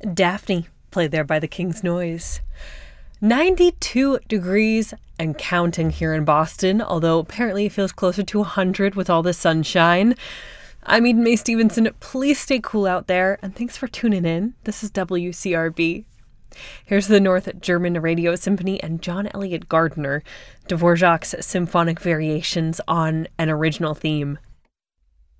Daphne, played there by the King's Noise. 92 degrees and counting here in Boston, although apparently it feels closer to 100 with all the sunshine. I'm Eden Mae Stevenson. Please stay cool out there, and thanks for tuning in. This is WCRB. Here's the North German Radio Symphony and John Eliot Gardiner, Dvorak's symphonic variations on an original theme.